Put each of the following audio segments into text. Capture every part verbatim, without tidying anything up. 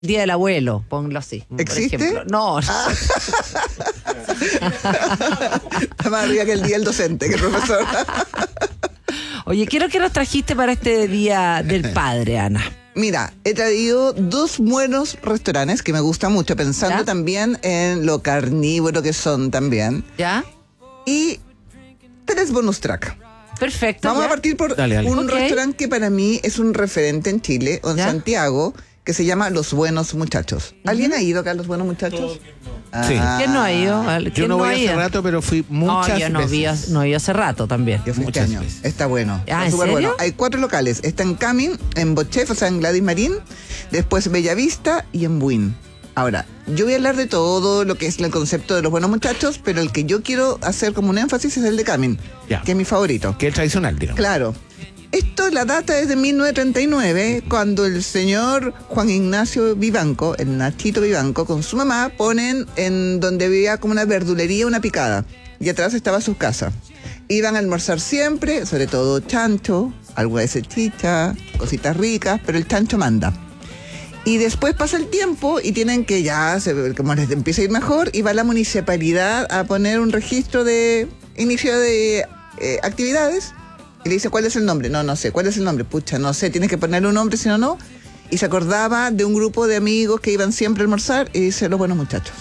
Día del Abuelo, ponlo así. ¿Existe? Por ejemplo. No. Ah. Está más arriba que el Día del Docente, que el profesor. Oye, quiero que nos trajiste para este Día del Padre, Ana. Mira, he traído dos buenos restaurantes que me gustan mucho, pensando ¿Ya? también en lo carnívoro que son también. ¿Ya? Y tres bonus track. Perfecto. Vamos ¿ya? a partir por Dale, dale. un Ok. restaurante que para mí es un referente en Chile o en ¿Ya? Santiago, que se llama Los Buenos Muchachos. ¿Alguien ha ido acá a Los Buenos Muchachos? Sí. Ah, ¿Quién no ha ido? ¿Quién Yo no voy ha hace ido? rato, pero fui muchas No, yo no vi, veces. no vi hace rato también. Yo fui este Muchas año. veces. Está bueno. Ah, Está ¿en súper serio? bueno. Hay cuatro locales. Está en Camin, en Bochef, o sea, en Gladys Marín. Después Bellavista y en Buin. Ahora, yo voy a hablar de todo lo que es el concepto de Los Buenos Muchachos, pero el que yo quiero hacer como un énfasis es el de Camin, Ya. que es mi favorito. Que es tradicional, digamos. Claro. Esto, la data es de mil novecientos treinta y nueve, cuando el señor Juan Ignacio Vivanco, el Nachito Vivanco, con su mamá, ponen en donde había como una verdulería, una picada. Y atrás estaba su casa. Iban a almorzar siempre, sobre todo chancho, algo de salchicha, cositas ricas, pero el chancho manda. Y después pasa el tiempo y tienen que ya, se, como les empieza a ir mejor, y va la municipalidad a poner un registro de inicio de eh, actividades. Y le dice, ¿cuál es el nombre? No, no sé. ¿Cuál es el nombre? Pucha, no sé. Tienes que ponerle un nombre, si no, no. Y se acordaba de un grupo de amigos que iban siempre a almorzar y dice, Los Buenos Muchachos.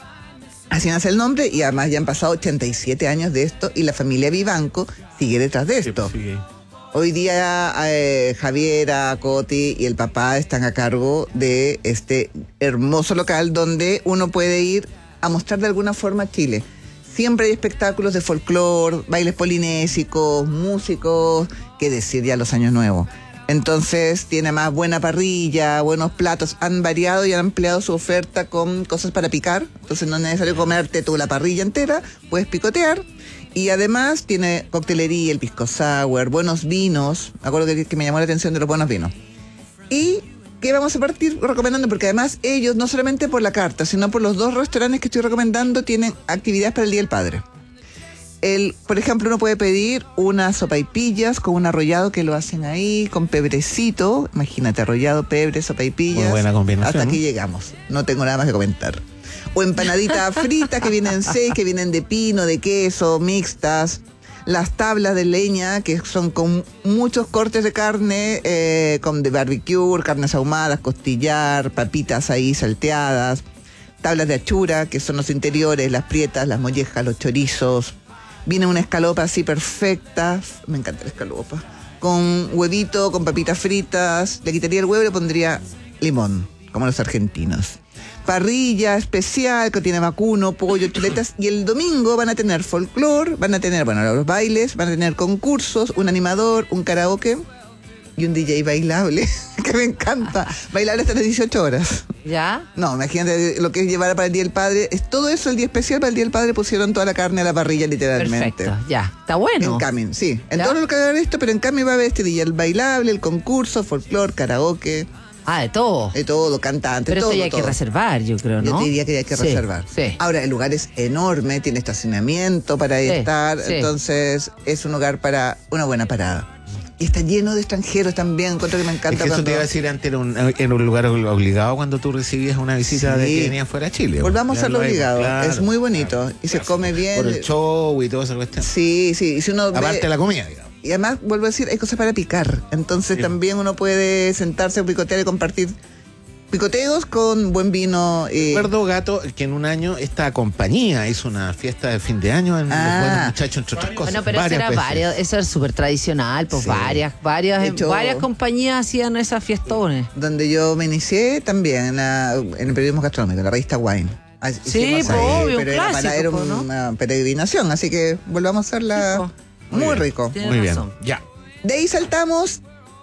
Así nace el nombre y además ya han pasado ochenta y siete años de esto y la familia Vivanco sigue detrás de esto. Sí, sí. Hoy día eh, Javiera, Coti y el papá están a cargo de este hermoso local donde uno puede ir a mostrar de alguna forma Chile. Siempre hay espectáculos de folclore, bailes polinésicos, músicos, qué decir ya los años nuevos. Entonces tiene más buena parrilla, buenos platos, han variado y han ampliado su oferta con cosas para picar. Entonces no es necesario comerte tú la parrilla entera, puedes picotear. Y además tiene coctelería, el pisco sour, buenos vinos. Me acuerdo que, que me llamó la atención de los buenos vinos. Y que vamos a partir recomendando, porque además ellos, no solamente por la carta, sino por los dos restaurantes que estoy recomendando, tienen actividades para el Día del Padre. El, por ejemplo, uno puede pedir unas sopaipillas con un arrollado que lo hacen ahí, con pebrecito. Imagínate, arrollado, pebre, sopaipillas. Muy buena combinación, Hasta aquí ¿no? llegamos. No tengo nada más que comentar. O empanaditas fritas que vienen seis, que vienen de pino, de queso, mixtas. Las tablas de leña, que son con muchos cortes de carne, eh, con de barbecue, carnes ahumadas, costillar, papitas ahí salteadas. Tablas de achura, que son los interiores, las prietas, las mollejas, los chorizos. Viene una escalopa así perfecta. Me encanta la escalopa. Con huevito, con papitas fritas. Le quitaría el huevo y le pondría limón, como los argentinos. Parrilla especial que tiene vacuno, pollo, chuletas. Y el domingo van a tener folclore, van a tener, bueno, los bailes, van a tener concursos, un animador, un karaoke y un D J bailable, que me encanta. Bailable hasta las dieciocho horas. ¿Ya? No, imagínate lo que es llevar para el Día del Padre. Es todo eso, el día especial para el Día del Padre, pusieron toda la carne a la parrilla literalmente. Perfecto, ya. Está bueno. En Camin, sí. En ¿Ya? todo lo que hagan esto, pero en Camin va a haber este día, el bailable, el concurso, folclore, karaoke, Ah, de todo. de todo, cantante, Pero todo. esto ya hay todo. que reservar, yo creo, ¿no? Yo te diría que hay que Sí, reservar. Sí. Ahora, el lugar es enorme, tiene estacionamiento para Sí, estar, sí. entonces es un lugar para una buena parada. Y está lleno de extranjeros también, encuentro que me Es encanta. que eso cuando- te iba a decir antes, era un, era un lugar obligado cuando tú recibías una visita Sí. de que venían fuera de Chile. Volvamos a Ya hacerlo lo hay, obligado, claro. es muy bonito y se come bien. Por el show y toda esa cuestión. Sí, sí, y si uno ve- Aparte de la comida, digamos. y además, vuelvo a decir, hay cosas para picar. Entonces Sí. también uno puede sentarse a picotear y compartir picoteos con buen vino. Y... Recuerdo, Gato, que en un año esta compañía hizo una fiesta de fin de año en Ah. Los Buenos Muchachos, entre otras cosas. Bueno, pero eso varias era veces. varios, eso era súper tradicional, pues Sí. varias, varias, De hecho- varias compañías hacían esas fiestones. Donde yo me inicié también en, la- en el periodismo gastronómico, en la revista Wine. Ah, hicimos Sí, ahí, pues, obvio, un pero era, para- clásico, era pues, ¿no? una peregrinación, así que volvamos a hacerla. Sí, muy Muy bien. rico. Tienes Muy bien, razón. ya. De ahí saltamos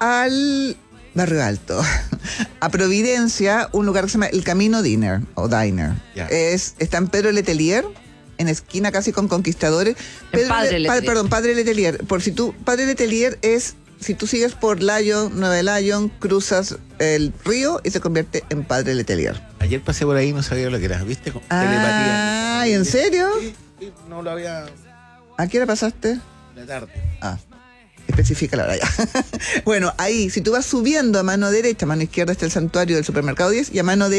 al Barrio Alto, a Providencia, un lugar que se llama El Camino Diner, o Diner. Ya. Es, está en Pedro Letelier, en esquina casi con Conquistadores. Pedro Padre Le- pa- Letelier. perdón, Padre Letelier. Por si tú, Padre Letelier es, si tú sigues por Lyon, Nueva Lyon, cruzas el río y se convierte en Padre Letelier. Ayer pasé por ahí y no sabía lo que era, ¿viste? Con telepatía. Ah, ¿y en serio? Sí, sí, no lo había ¿A qué hora pasaste? la tarde. Ah, especifica la hora ya. Bueno, ahí, si tú vas subiendo a mano derecha, a mano izquierda está el santuario del supermercado diez y a mano derecha